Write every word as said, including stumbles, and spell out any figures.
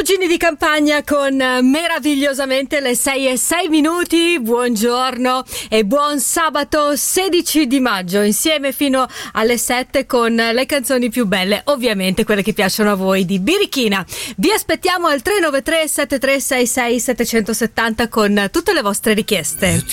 Cugini di campagna con meravigliosamente le sei e sei minuti. Buongiorno e buon sabato sedici di maggio, insieme fino alle sette con le canzoni più belle, ovviamente quelle che piacciono a voi di Birichina. Vi aspettiamo al tre nove tre sette tre sei sei sette sette zero con tutte le vostre richieste.